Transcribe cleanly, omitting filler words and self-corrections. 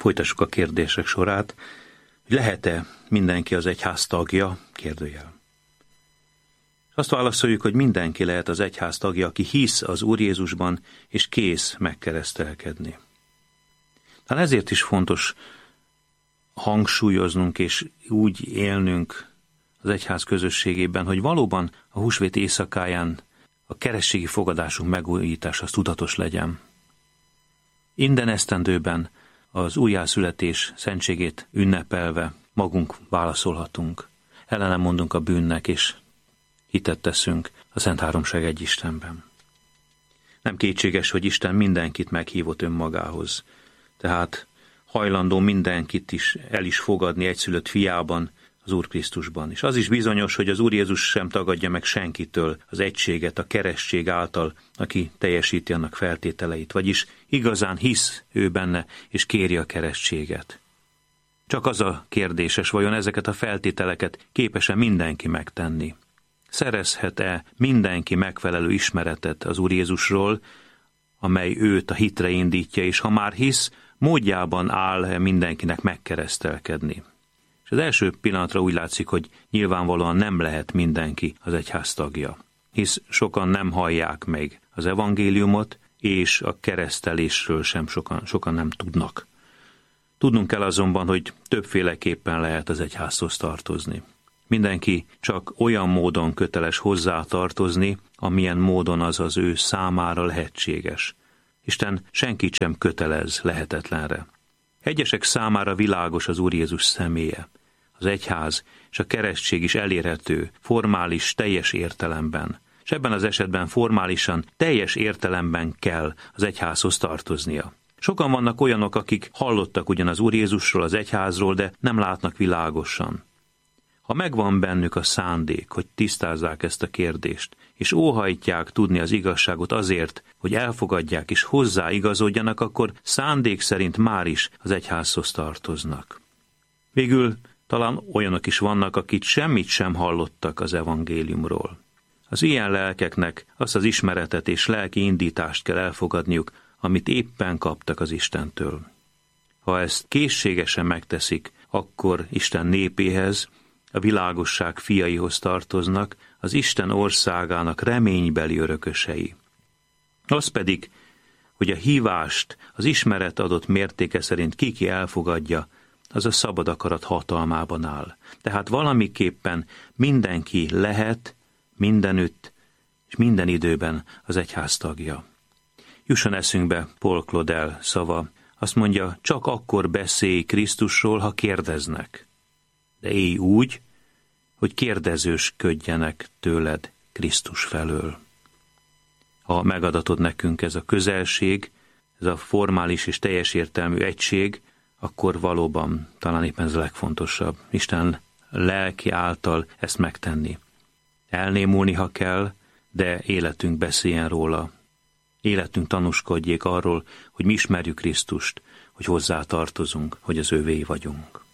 Folytassuk a kérdések sorát. Lehet-e mindenki az egyház tagja? Kérdőjel. Azt válaszoljuk, hogy mindenki lehet az egyház tagja, aki hisz az Úr Jézusban, és kész megkeresztelkedni. Tehát ezért is fontos hangsúlyoznunk és úgy élnünk az egyház közösségében, hogy valóban a húsvét éjszakáján a keresztségi fogadásunk megújítás az tudatos legyen. Innen esztendőben az újjászületés szentségét ünnepelve magunk válaszolhatunk. Ellenem mondunk a bűnnek, és hitet teszünk a Szent Háromság egy Istenben. Nem kétséges, hogy Isten mindenkit meghívott önmagához. Tehát hajlandó mindenkit is el is fogadni egyszülött fiában, az Úr Krisztusban. És az is bizonyos, hogy az Úr Jézus sem tagadja meg senkitől az egységet a keresztség által, aki teljesíti annak feltételeit, vagyis igazán hisz ő benne, és kéri a keresztséget. Csak az a kérdéses, vajon ezeket a feltételeket képes-e mindenki megtenni? Szerezhet-e mindenki megfelelő ismeretet az Úr Jézusról, amely őt a hitre indítja, és ha már hisz, módjában áll mindenkinek megkeresztelkedni? És az első pillanatra úgy látszik, hogy nyilvánvalóan nem lehet mindenki az egyház tagja, hisz sokan nem hallják meg az evangéliumot, és a keresztelésről sem sokan nem tudnak. Tudnunk kell azonban, hogy többféleképpen lehet az egyházhoz tartozni. Mindenki csak olyan módon köteles hozzá tartozni, amilyen módon az az ő számára lehetséges. Isten senkit sem kötelez lehetetlenre. Egyesek számára világos az Úr Jézus személye. Az egyház és a keresztség is elérhető, formális, teljes értelemben. És ebben az esetben formálisan, teljes értelemben kell az egyházhoz tartoznia. Sokan vannak olyanok, akik hallottak ugyan az Úr Jézusról, az egyházról, de nem látnak világosan. Ha megvan bennük a szándék, hogy tisztázzák ezt a kérdést, és óhajtják tudni az igazságot azért, hogy elfogadják és hozzáigazodjanak, akkor szándék szerint már is az egyházhoz tartoznak. Végül talán olyanok is vannak, akik semmit sem hallottak az evangéliumról. Az ilyen lelkeknek azt az ismeretet és lelki indítást kell elfogadniuk, amit éppen kaptak az Istentől. Ha ezt készségesen megteszik, akkor Isten népéhez, a világosság fiaihoz tartoznak, az Isten országának reménybeli örökösei. Az pedig, hogy a hívást az ismeret adott mértéke szerint ki elfogadja, az a szabad akarat hatalmában áll. Tehát valamiképpen mindenki lehet, mindenütt és minden időben az egyház tagja. Jusson eszünkbe Paul Claudel szava, azt mondja, csak akkor beszélj Krisztusról, ha kérdeznek. De élj úgy, hogy kérdezősködjenek tőled Krisztus felől. Ha megadatod nekünk ez a közelség, ez a formális és teljes értelmű egység, akkor valóban talán éppen ez a legfontosabb. Isten lelki által ezt megtenni. Elnémulni, ha kell, de életünk beszéljen róla. Életünk tanúskodjék arról, hogy mi ismerjük Krisztust, hogy hozzá tartozunk, hogy az övéi vagyunk.